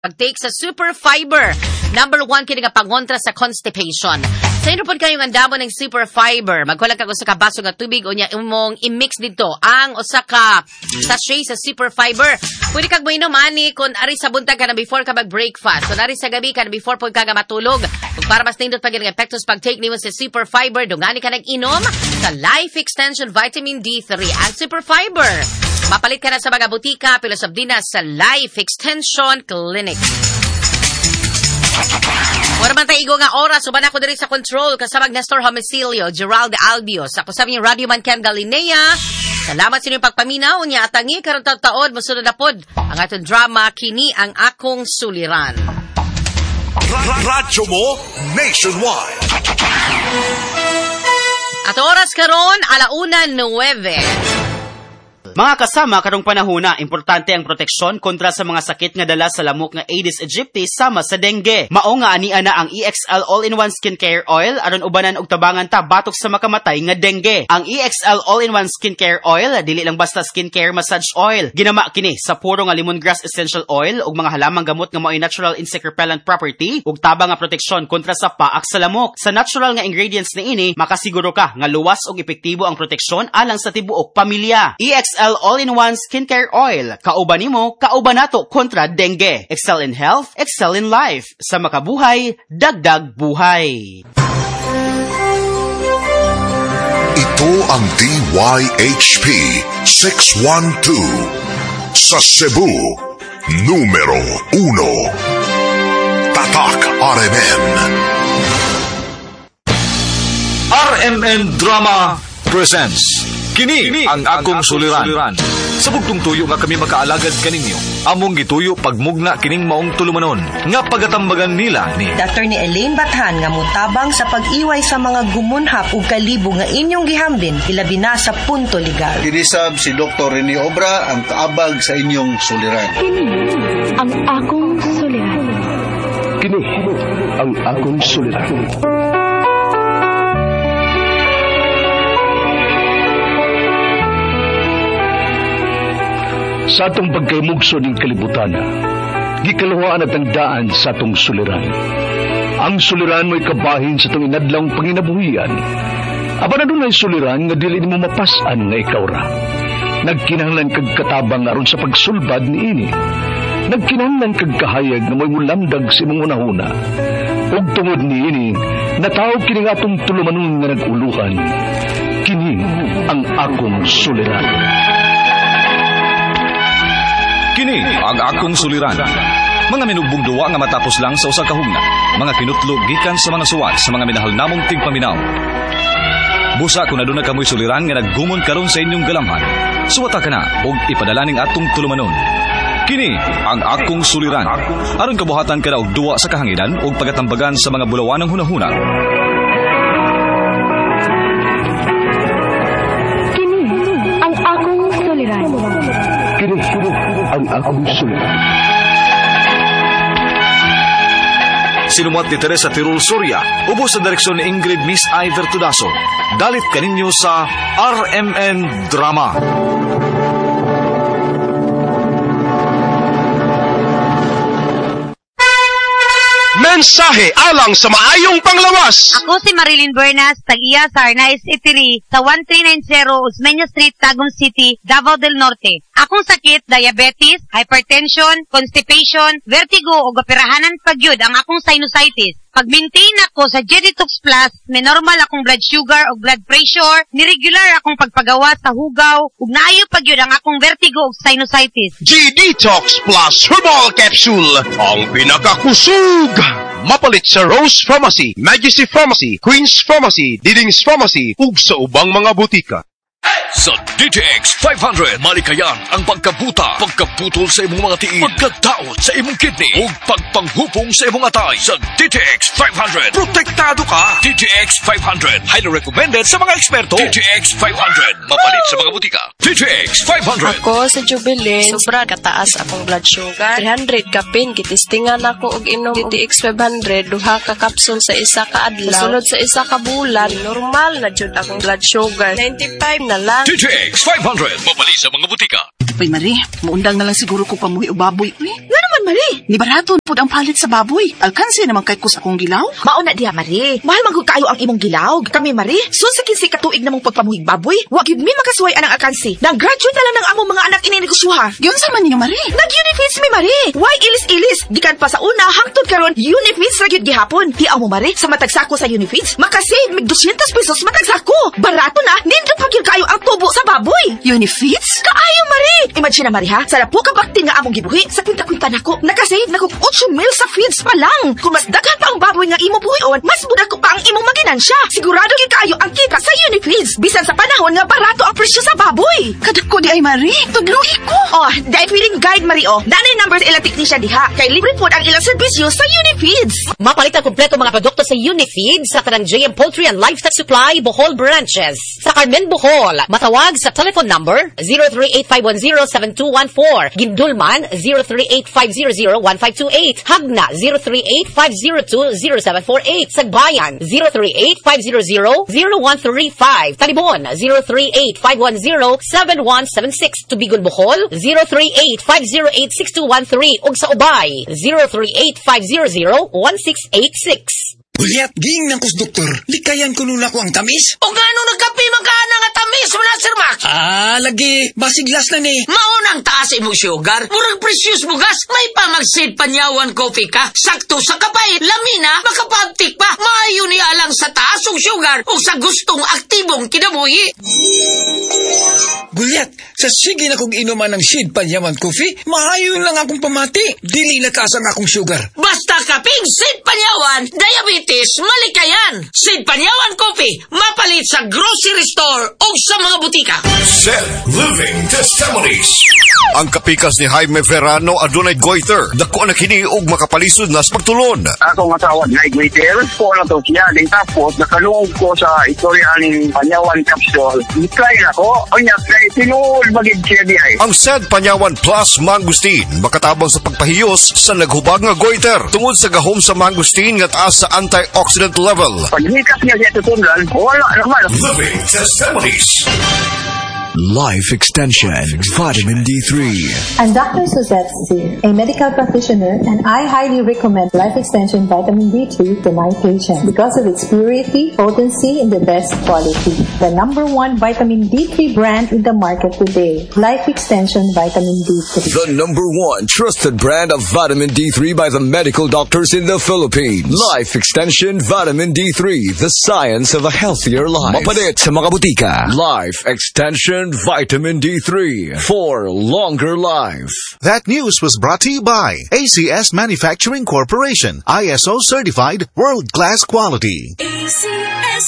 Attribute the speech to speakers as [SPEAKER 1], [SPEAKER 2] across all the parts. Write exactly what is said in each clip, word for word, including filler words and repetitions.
[SPEAKER 1] pag-take sa super fiber. Number one, kini nga pangontra sa constipation. Sa inyo po kayong andamo ng super fiber, magkulang kag usa ka baso nga tubig o niya imong i-mix dito ang usa ka sachet sa super fiber. Pwede kag mo inom ani kung ari sa buntag ka na before ka mag-breakfast. Kung ari sa gabi ka na before po ka nga matulog. Kung para mas nindot pag nga epektos pag-take nimo sa super fiber, dungani ka nag-inom sa Life Extension Vitamin D three and super fiber. Mapalit ka na sa mga butika, Pilos of Dinas sa Life Extension Clinic. Wala man tayo nga oras, uban ako diri sa control, kasabag Nestor Homicilio, Gerald Albios. Ako sa inyong Radio Man Ken Galinea. Salamat sa inyong pagpaminaw niya at tangi karong taon, masunod na pod ang atong drama, Kini ang Akong Suliran.
[SPEAKER 2] Radyo mo nationwide.
[SPEAKER 1] At oras karon, alauna nueve.
[SPEAKER 3] Mga kasama, karong panahona, importante ang proteksyon kontra sa mga sakit nga dala sa lamok nga Aedes aegypti sama sa dengue. Mao nga ania na ang E X L All-in-One Skincare Oil aron ubanan og tabangan ta batok sa makamatay nga dengue. Ang E X L All-in-One Skincare Oil dili lang basta skincare massage oil. Ginama kini sa puro nga lemongrass essential oil ug mga halamang gamot nga mao'y natural insect repellent property ug tabang nga proteksyon kontra sa paak sa lamok. Sa natural nga ingredients ni ini, makasiguro ka nga luwas ug epektibo ang proteksyon alang sa tibuok pamilya. E X L All-in-One Skincare Oil. Kauban nimo, kauban nato kontra dengue. Excel in health, excel in life. Sa makabuhay, dagdag buhay.
[SPEAKER 2] Ito ang D Y H P six one two sa Cebu, numero uno. Tatak R M N.
[SPEAKER 4] R M N Drama presents Kini, Kini ang akong suliran. suliran. Sa bugtong tuyo nga kami makaalagad kaninyo, among gituyo pagmugna kining maong tulumanon, nga pagatambagan nila ni
[SPEAKER 5] Doctor ni Elaine Bathan nga mutabang sa pag-iway sa mga gumunhap ug kalibo nga inyong gihambin, ilabi na sa punto legal.
[SPEAKER 6] Dinisab si Doktor Rene Obra ang kaabag sa inyong suliran.
[SPEAKER 7] Kini ang akong suliran.
[SPEAKER 8] Kini ang akong suliran. Sa atong pagkaymugso ng kalibutan, gikaluhaan at ang daan sa atong suliran. Ang suliran mo'y kabahin sa itong inadlang panginabuhian. Aba na doon ay suliran nga dili mo mapasan nga ikaw ra. Nagkinahanglan kag katabang aron sa pagsulbad ni ini. Nagkinahanglan kag kahayag na mo'y mulamdag sa imong unahuna. Ug tungod ni ini, natawag kini nga atong tulumanon nga naguluhan. Kini ang akong suliran.
[SPEAKER 4] Kini ang akong suliran. Mga minugbong duwa nga matapos lang sa usa ka hugna. Mga kinutlog gikan sa mga suwat sa mga minahal namong tigpaminaw. Busa kung aduna kamoy suliran nga naggumon karon sa inyong galamhan, suwata ka na og ipadala ning atong tulumanon. Kini ang akong suliran. Aron kabuhatan ka na og duwa sa kahanginan og pagatambagan sa mga bulawanang hunahuna.
[SPEAKER 7] Kini ang akong suliran.
[SPEAKER 8] Kini ang akong suliran.
[SPEAKER 4] Sinumat ni Teresa Tirul Soria, ubos sa direksyon ni Ingrid Miss Iver Tudaso. Dalit kaninyo sa R M N Drama.
[SPEAKER 2] Mensahe alang sa maayong panglawas.
[SPEAKER 9] Ako si Marilyn Bernas, tag-iya sa Arnaiz Eatery sa one three nine zero Osmeña Street, Tagum City, Davao del Norte. Akong sakit, diabetes, hypertension, constipation, vertigo o gapirahanan pagyud ang akong sinusitis. Pag-maintain ako sa Jeditox Plus, may normal akong blood sugar o blood pressure, niregular akong pagpagawa sa hugaw, ug naayo pagyud ang akong vertigo o sinusitis.
[SPEAKER 10] Jeditox Plus Herbal Capsule, ang pinakakusog! Mapalit sa Rose Pharmacy, Majesty Pharmacy, Queen's Pharmacy, Diding's Pharmacy, ug sa ubang mga butika.
[SPEAKER 2] Sa D T X five hundred, malikayan ang pagkabuta, pagkaputol sa imong mga tiil, pagkadaot sa imong kidney, ug pagpanghupong sa imong atay. Sa D T X five hundred, protektado ka. D T X five hundred, highly recommended sa mga eksperto. D T X five hundred, mapalit sa mga butika. D T X five hundred.
[SPEAKER 11] Ako sa Jubilin, sobra kataas akong blood sugar. three hundred kapin, kitistingan ako og inom D T X five hundred, duha ka kapsul sa isa ka adlaw. Sunod sa isa ka bulan, normal na jud akong blood sugar. ninety-five na lang.
[SPEAKER 2] D T X five hundred, mabali sa mga butika.
[SPEAKER 12] Pay Marie, muundang na lang siguro ko pamuhi o baboy. Eh?
[SPEAKER 11] Nga naman
[SPEAKER 12] man, Marie. Ni barato pud ang palit sa baboy. Alkansi naman kay kus akong gilaw.
[SPEAKER 13] Mauna diha, Marie. Mahal man gud kayo ang imong gilaw. Kami, Marie, sun sa kinsi katuig namong pagpamuhig baboy. Wa gyud mi makasuway anang alkansi. Nang graduate na lang ng among mga anak ininegosyoha.
[SPEAKER 12] Yun sa man ninyo, Marie.
[SPEAKER 13] Nag-Unifeeds mi, Marie. Why ilis-ilis? Gikan pa sa una hangtod karon Unifeeds ra gyud gihapon. Di mo, Marie, sa matag sako sa Unifeeds, makasave mig two hundred pesos matag sako. Barato na, nindot pa gyud kayo ang tubo sa baboy.
[SPEAKER 12] Unifeeds?
[SPEAKER 13] Kaayo, Marie. Imagine na, Marie, ha? Sa lapo ka bakti nga among gibuhi, sa kwinta-kwinta nako, nakasave na kog eight mil sa feeds pa lang. Kung mas daghan pa ang baboy nga imo buhion, mas budak ko pa ang imong maginansya. Sigurado gyud kayo ang kita sa Unifeeds. Bisan sa panahon nga barato ang presyo sa baboy.
[SPEAKER 12] Kadako di ay, Marie. Tudloy ko.
[SPEAKER 13] Oh, dahil feeding guide, Marie, oh. Nanay numbers ilang technician diha. Kay libre po ang ilang serbisyo sa Unifeeds.
[SPEAKER 1] Mapalit ang kompleto mga produkto sa Unifeeds sa tanang J M Poultry and Livestock Supply, Bohol Branches. Sa Carmen, Bohol, matawag sa telephone number zero three eight five one zero seven two one four. Gindulman, zero three eight five zero zero one five two eight. Hagna, zero three eight five zero two zero seven four eight. Sagbayan, zero three eight five zero zero zero one three five. Talibon, zero three eight five one zero seven one seven six. Tubigon, Bohol, zero three eight five zero eight six two one three. Ug sa Ubay, zero three eight five zero zero one six eight six.
[SPEAKER 14] Uliat, ging ng kus doktor. Likayan ko nula ko ang tamis.
[SPEAKER 15] O gano nagkapi magkana nga tamis mo na, Sir Max?
[SPEAKER 14] Ah, lagi. Basiglas na ni.
[SPEAKER 15] Maunang taas imong sugar. Murag precious bugas. May pamagsid panyawan coffee ka. Sakto sa kapay. Lamina, makapabtik pa. Maayo ni alang sa taas ng sugar o sa gustong aktibong kinabuhi.
[SPEAKER 14] Gulyat, sa sige na kong inuman ng Sid Panyawan Coffee, maayo lang akong pamati. Dili na taas ang akong sugar.
[SPEAKER 15] Basta kaping Sid Panyawan, diabetes, malikayan. Sid Panyawan Coffee, mapalit sa grocery store o sa mga butika.
[SPEAKER 2] Sid Living Testimonies. Ang kapikas ni Jaime Verano adunay goiter. Dako na kini og makapalisod na sa pagtulon.
[SPEAKER 16] Ako nga tawag na goiter. Po na to siya. Din tapos, nakalungog ko sa istorya ng Panyawan Capsule. Ikay na ko. O niya, kay tinuol magig siya di ay.
[SPEAKER 2] Ang Sid Panyawan Plus Mangustin makatabang sa pagpahiyos sa naghubag nga goiter. Tungod sa gahom sa mangustin nga taas sa antioxidant level.
[SPEAKER 16] Paghikas niya siya tutundan, wala naman.
[SPEAKER 2] Living Testimonies.
[SPEAKER 17] Life Extension Vitamin D three.
[SPEAKER 18] I'm Doctor Suzette C., a medical practitioner, and I highly recommend Life Extension Vitamin D three to my patients because of its purity, potency, and the best quality. The number one vitamin D three brand in the market today, Life Extension Vitamin D three.
[SPEAKER 17] The number one trusted brand of vitamin D three by the medical doctors in the Philippines. Life Extension Vitamin D three, the science of a healthier life. Mapalit sa mga butika. Life Extension Vitamin D three for longer life.
[SPEAKER 19] That news was brought to you by A C S Manufacturing Corporation, I S O certified, world-class quality.
[SPEAKER 20] A C S.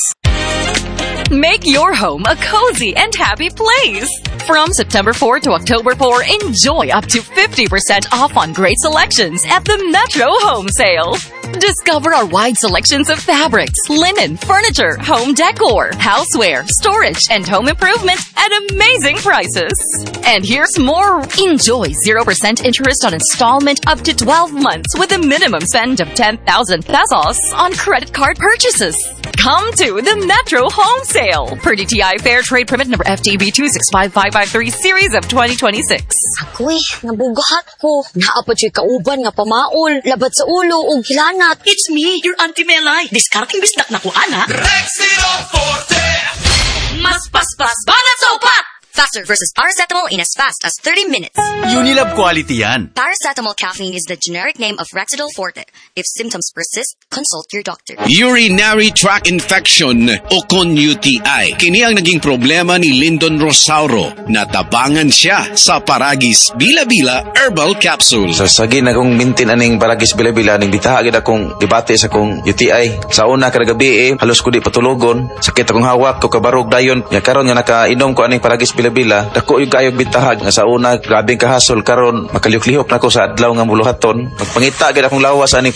[SPEAKER 20] Make your home a cozy and happy place. From September fourth to October fourth, enjoy up to fifty percent off on great selections at the Metro Home Sale. Discover our wide selections of fabrics, linen, furniture, home decor, houseware, storage, and home improvement at amazing prices. And here's more. Enjoy zero percent interest on installment up to twelve months with a minimum spend of ten thousand pesos on credit card purchases. Come to the Metro Home Sale. Per D T I Fair Trade Permit number F T B two six five five five three series of twenty twenty-six.
[SPEAKER 21] Ako'y nabugat ko. Naapad siya kauban nga pamaol, labat sa ulo o kilanat.
[SPEAKER 12] It's me, your Auntie Melay. Diskarting bisdak na ko, ana.
[SPEAKER 15] Rexino Forte!
[SPEAKER 20] Mas paspas, banat sopat!
[SPEAKER 22] Faster versus paracetamol in as fast as thirty minutes.
[SPEAKER 3] Unilab quality yan.
[SPEAKER 22] Paracetamol caffeine is the generic name of Rexidol Forte. If symptoms persist, consult your doctor.
[SPEAKER 23] Urinary tract infection o con U T I. Kini ang naging problema ni Lyndon Rosauro. Natabangan siya sa Paragis Bila-Bila Herbal Capsule.
[SPEAKER 24] Sa sagi na kong mintin aning Paragis Bila-Bila, ning bitahagid akong dibate sa kong U T I. Sa una karagabi eh, halos ko di patulogon. Sakit akong hawak ko kabarog dayon. Ya karon nga nakainom ko aning Paragis Bila-Bila, dako yung kayog bitahag nga sa una grabing kahasol karon makaliok-lihok nako sa adlaw nga muluhaton. Magpangita gid akong lawas aning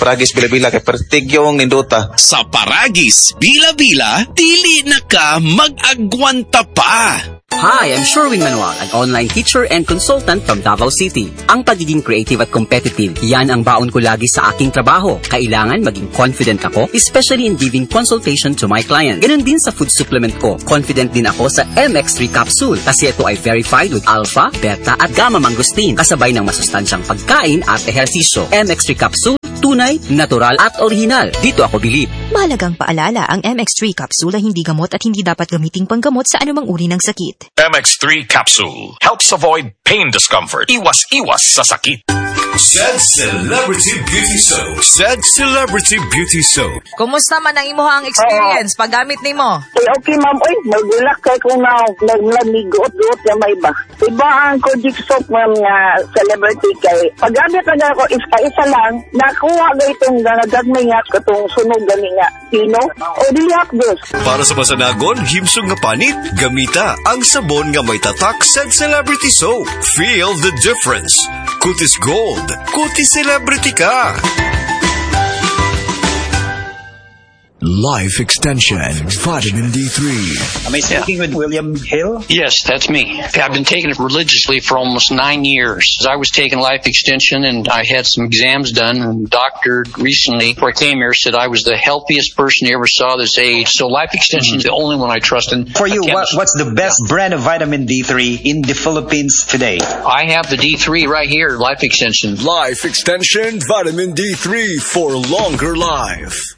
[SPEAKER 24] Paragis Bila-Bila kay pertigyong nindota.
[SPEAKER 23] Sa Paragis Bila-Bila, dili na ka mag-agwanta pa.
[SPEAKER 5] Hi, I'm Sherwin Manuel, an online teacher and consultant from Davao City. Ang pagiging creative at competitive, yan ang baon ko lagi sa aking trabaho. Kailangan maging confident ako, especially in giving consultation to my client. Ganun din sa food supplement ko. Confident din ako sa M X three capsule kasi ito ay verified with alpha, beta at gamma mangosteen kasabay ng masustansyang pagkain at ehersisyo. M X three capsule, tunay, natural at original. Dito ako bilib.
[SPEAKER 6] Mahalagang paalala, ang M X three capsule ay hindi gamot at hindi dapat gamiting panggamot sa anumang uri ng sakit.
[SPEAKER 2] M X three capsule helps avoid pain discomfort. Iwas-iwas sa sakit.
[SPEAKER 7] Said Celebrity Beauty Soap. Said Celebrity Beauty Soap.
[SPEAKER 8] Kumusta man ang imuhang experience uh, paggamit nimo?
[SPEAKER 25] Ay, okay ma'am, oy, magulak kay kung na naglamiguot-guot na may ba. Iba ang Kojic soap ma'am nga celebrity kay paggamit na ako isa-isa lang, nakuha ga itong nagagmay nga katong sunog gani nga pino o dili hapdos.
[SPEAKER 7] Para sa masanagon, himsog nga panit, gamita ang sabon nga may tatak Said Celebrity Soap. Feel the difference. Kutis Gold. Kutis Celebrity ka.
[SPEAKER 17] Life Extension, Vitamin D three.
[SPEAKER 26] Am I speaking yeah. with William Hill?
[SPEAKER 27] Yes, that's me. I've been taking it religiously for almost nine years. I was taking Life Extension and I had some exams done, and the doctor recently, before I came here, said I was the healthiest person he ever saw this age. So Life Extension mm-hmm. is the only one I trust. And
[SPEAKER 26] for you, what, what's the best yeah. brand of Vitamin D three in the Philippines today?
[SPEAKER 27] I have the D three right here, Life Extension.
[SPEAKER 17] Life Extension Vitamin D three for longer life.